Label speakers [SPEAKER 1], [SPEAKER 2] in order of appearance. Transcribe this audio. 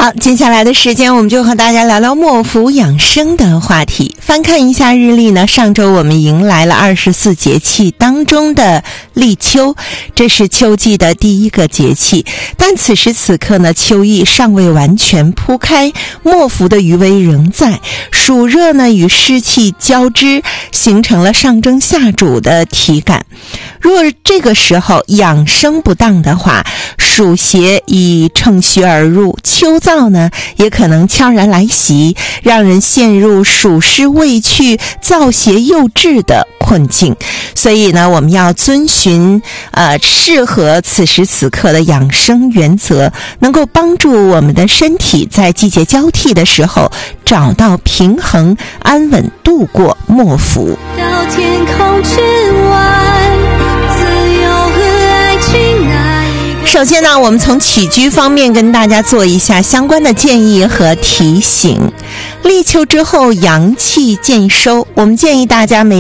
[SPEAKER 1] 好，接下来的时间我们就和大家聊聊末伏养生的话题。翻看一下日历呢，上周我们迎来了24节气当中的立秋，这是秋季的第一个节气。但此时此刻呢，秋意尚未完全铺开，末伏的余威仍在，暑热呢与湿气交织，形成了上蒸下煮的体感。若这个时候养生不当的话，暑邪已乘虚而入，秋燥呢也可能悄然来袭，让人陷入暑湿未去、燥邪又至的困境。所以呢，我们要遵循适合此时此刻的养生原则，能够帮助我们的身体在季节交替的时候找到平衡，安稳度过末伏。
[SPEAKER 2] 到天空之外，自由和爱情哪一个？
[SPEAKER 1] 首先呢，我们从起居方面跟大家做一下相关的建议和提醒。立秋之后阳气渐收，我们建议大家每